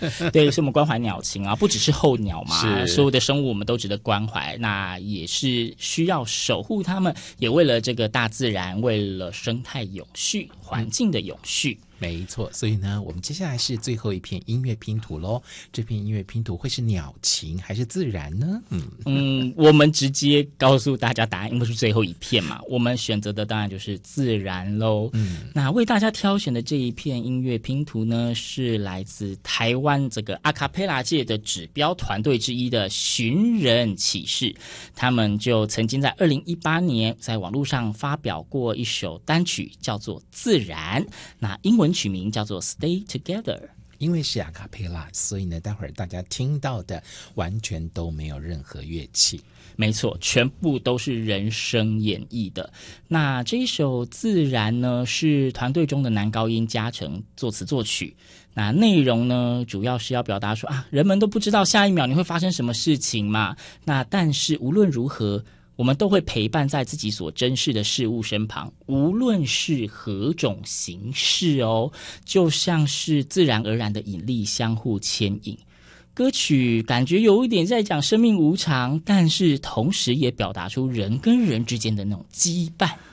对，所以我们关怀鸟禽啊，不只是候鸟嘛， 是所有的生物我们都值得关怀，那也是需要守护它们，也为了这个大自然，为了生态永续、环境的永续。 没错，所以呢，我们接下来是最后一片音乐拼图咯。这片音乐拼图会是鸟禽还是自然呢？ 我们直接告诉大家答案，因为是最后一片嘛，我们选择的当然就是自然咯。那为大家挑选的这一片音乐拼图呢，是来自台湾这个阿卡贝拉界的指标团队之一的寻人启事，他们就曾经在2018年在网络上发表过一首单曲，叫做《自然》，那英文曲名叫做 Stay Together。 因为是阿卡贝拉，所以呢，待会儿大家听到的完全都没有任何乐器。 没错，全部都是人声演绎的。那这一首《自然》呢，是团队中的男高音嘉诚作词作曲。那内容呢，主要是要表达说人们都不知道下一秒你会发生什么事情嘛。那但是无论如何，我们都会陪伴在自己所珍视的事物身旁，无论是何种形式哦，就像是自然而然的引力相互牵引。歌曲感觉有一点在讲生命无常，但是同时也表达出人跟人之间的那种羁绊。